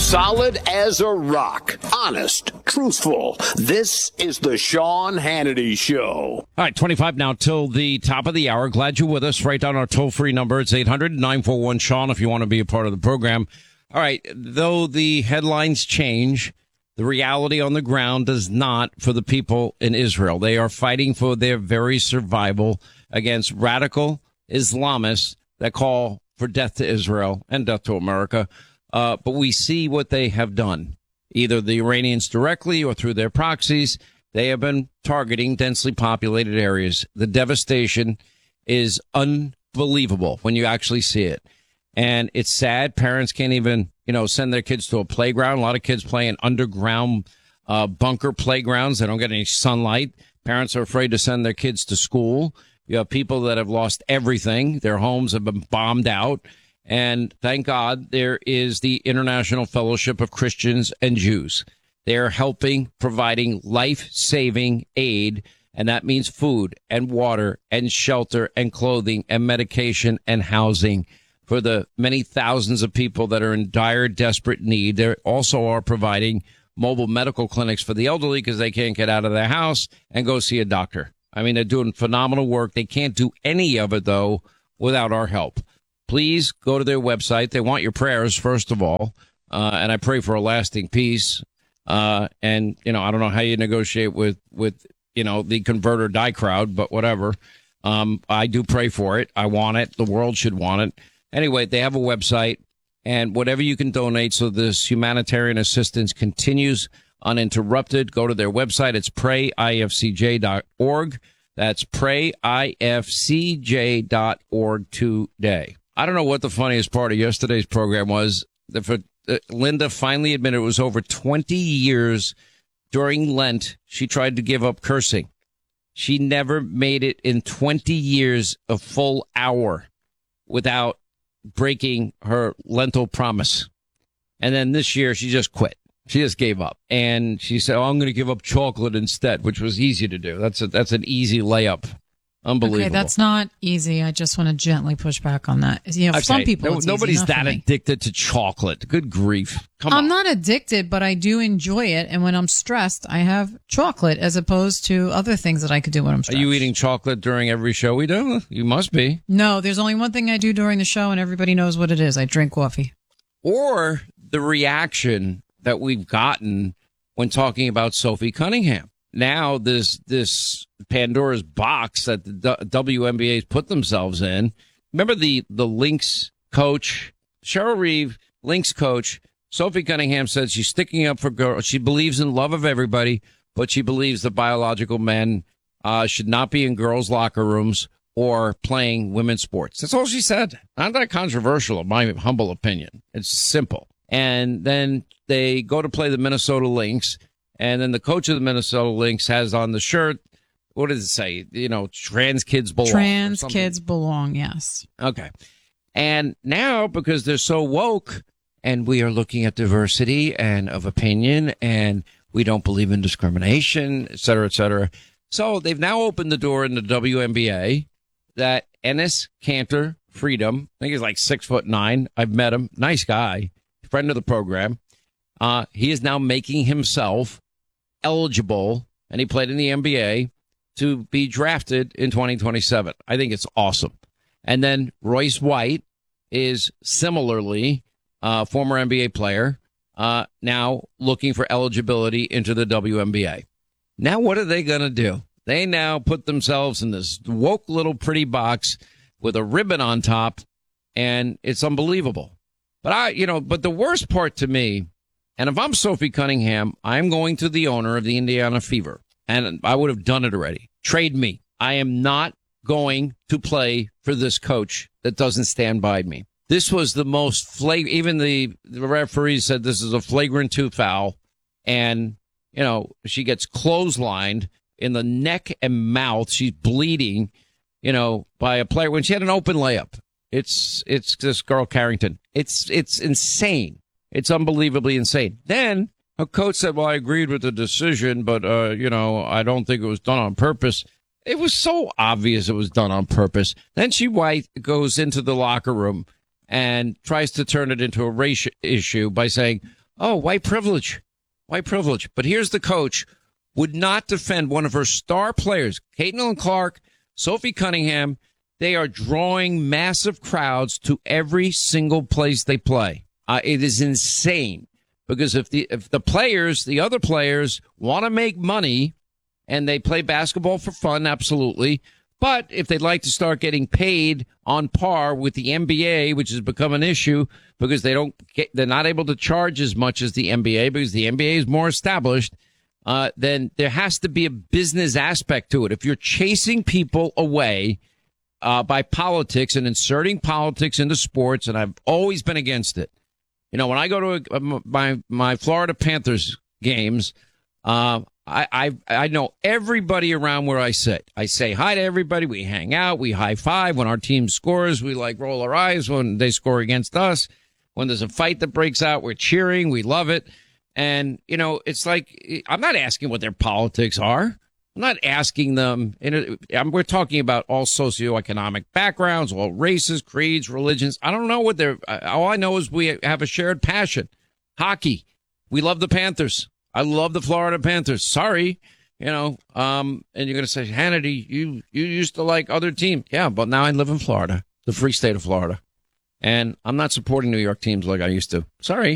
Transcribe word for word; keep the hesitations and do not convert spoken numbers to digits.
Solid as a rock. Honest. Truthful. This is the Sean Hannity Show. All right, twenty-five now till the top of the hour. Glad you're with us. Write down our toll-free number. It's eight hundred, nine four one, Sean if you want to be a part of the program. All right, though the headlines change, the reality on the ground does not for the people in Israel. They are fighting for their very survival against radical Islamists that call for death to Israel and death to America. Uh, but we see what they have done, either the Iranians directly or through their proxies. They have been targeting densely populated areas. The devastation is unbelievable when you actually see it. And it's sad. Parents can't even, you know, send their kids to a playground. A lot of kids play in underground uh, bunker playgrounds. They don't get any sunlight. Parents are afraid to send their kids to school. You have people that have lost everything. Their homes have been bombed out. And thank God there is the International Fellowship of Christians and Jews. They're helping, providing life-saving aid, and that means food and water and shelter and clothing and medication and housing for the many thousands of people that are in dire, desperate need. They also are providing mobile medical clinics for the elderly because they can't get out of their house and go see a doctor. I mean, they're doing phenomenal work. They can't do any of it, though, without our help. Please go to their website. They want your prayers, first of all, uh, and I pray for a lasting peace. Uh, and, you know, I don't know how you negotiate with, with you know, the convert or die crowd, but whatever. Um, I do pray for it. I want it. The world should want it. Anyway, they have a website, and whatever you can donate so this humanitarian assistance continues uninterrupted, go to their website. It's pray I F C J dot org. That's pray I F C J dot org today. I don't know what the funniest part of yesterday's program was. The, for, uh, Linda finally admitted it was over twenty years during Lent. She tried to give up cursing. She never made it in twenty years a full hour without breaking her Lentil promise. And then this year she just quit. She just gave up. And she said, oh, I'm going to give up chocolate instead, which was easy to do. That's a, that's an easy layup. Unbelievable. Okay, that's not easy. I just want to gently push back on that. You know, for okay. some people, no, it's nobody's easy, that addicted to chocolate. Good grief. Come I'm on. not addicted, but I do enjoy it. And when I'm stressed, I have chocolate as opposed to other things that I could do when I'm stressed. Are you eating chocolate during every show we do? You must be. No, there's only one thing I do during the show, and everybody knows what it is. I drink coffee. Or the reaction that we've gotten when talking about Sophie Cunningham. Now this this Pandora's box that the W N B A's put themselves in. Remember the the Lynx coach, Cheryl Reeve, Lynx coach, Sophie Cunningham said she's sticking up for girls. She believes in love of everybody, but she believes that biological men uh, should not be in girls' locker rooms or playing women's sports. That's all she said. Not that controversial, in my humble opinion. It's simple. And then they go to play the Minnesota Lynx. And then the coach of the Minnesota Lynx has on the shirt, what does it say? You know, trans kids belong. Trans kids belong, yes. Okay. And now, because they're so woke, and we are looking at diversity and of opinion, and we don't believe in discrimination, et cetera, et cetera. So they've now opened the door in the W N B A that Enes Kanter Freedom, I think he's like six foot nine. I've met him. Nice guy. Friend of the program. Uh, he is now making himself eligible, and he played in the N B A, to be drafted in twenty twenty-seven. I think it's awesome. And then Royce White is similarly a former N B A player, uh, now looking for eligibility into the W N B A. Now, what are they going to do? They now put themselves in this woke little pretty box with a ribbon on top, and it's unbelievable. But I, you know, but the worst part to me, and if I'm Sophie Cunningham, I'm going to the owner of the Indiana Fever, and I would have done it already. Trade me. I am not going to play for this coach that doesn't stand by me. This was the most flagrant. Even the, the referee said this is a flagrant two foul, and you know she gets clotheslined in the neck and mouth. She's bleeding, you know, by a player when she had an open layup. It's it's this girl Carrington. It's it's insane. It's unbelievably insane. Then a coach said, well, I agreed with the decision, but, uh, you know, I don't think it was done on purpose. It was so obvious it was done on purpose. Then she White goes into the locker room and tries to turn it into a race issue by saying, Oh, white privilege. White privilege. But here's the coach. Would not defend one of her star players, Caitlin Clark, Sophie Cunningham. They are drawing massive crowds to every single place they play. Uh, it is insane because if the if the players, the other players, want to make money and they play basketball for fun, absolutely. But if they'd like to start getting paid on par with the N B A, which has become an issue because they don't get, they're not able to charge as much as the N B A because the N B A is more established. Uh, then there has to be a business aspect to it. If you're chasing people away uh, by politics and inserting politics into sports, and I've always been against it. You know, when I go to a, my my Florida Panthers games, uh, I, I I know everybody around where I sit. I say hi to everybody. We hang out. We high five when our team scores. We like roll our eyes when they score against us. When there's a fight that breaks out, we're cheering. We love it. And, you know, it's like, I'm not asking what their politics are. I'm not asking them. And we're talking about all socioeconomic backgrounds, all races, creeds, religions. I don't know what they're, all I know is we have a shared passion. Hockey. We love the Panthers. I love the Florida Panthers. Sorry. You know, um, and you're going to say, Hannity, you, you used to like other teams. Yeah, but now I live in Florida, the free state of Florida. And I'm not supporting New York teams like I used to. Sorry.